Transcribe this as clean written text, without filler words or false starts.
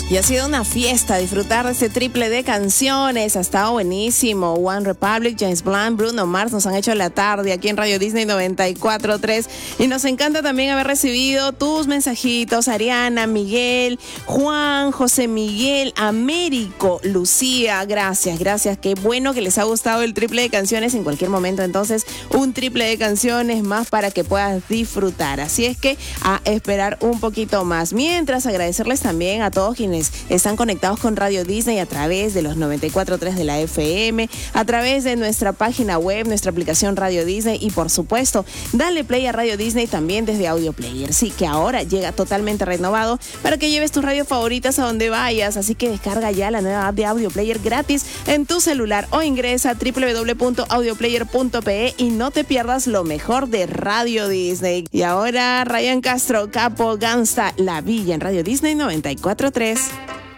Y ha sido una fiesta disfrutar de este triple de canciones. Ha estado buenísimo. One Republic, James Blunt, Bruno Mars nos han hecho la tarde aquí en Radio Disney 94.3. Y nos encanta también haber recibido tus mensajitos. Ariana, Miguel, Juan, José Miguel, Américo, Lucía. Gracias. Qué bueno que les ha gustado el triple de canciones. En cualquier momento, entonces, un triple de canciones más para que puedas disfrutar. Así es que a esperar un poquito más. Mientras, agradecerles también a todos quienes están conectados con Radio Disney a través de los 94.3 de la FM, a través de nuestra página web, nuestra aplicación Radio Disney y por supuesto, dale play a Radio Disney también desde Audio Player. Sí, que ahora llega totalmente renovado para que lleves tus radios favoritas a donde vayas. Así que descarga ya la nueva app de Audio Player gratis en tu celular o ingresa a www.audioplayer.pe y no te pierdas lo mejor de Radio Disney. Y ahora Ryan Castro, Capo, Gangsta, La Villa en Radio Disney 94.3.